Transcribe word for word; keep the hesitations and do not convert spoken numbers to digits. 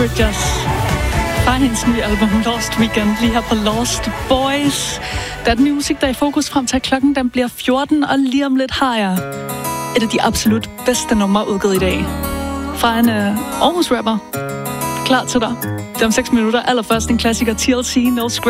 Bridges fra hendes nye album Lost Weekend, lige her på Lost Boys. Der er den nye musik, der er i fokus frem til klokken, den bliver fjorten, og lige om lidt har jeg et af de absolut bedste numre udgivet i dag. Fra en uh, Aarhus-rapper. Klar til dig. Det er om seks minutter. Allerførst en klassiker, T L C, No Scratch.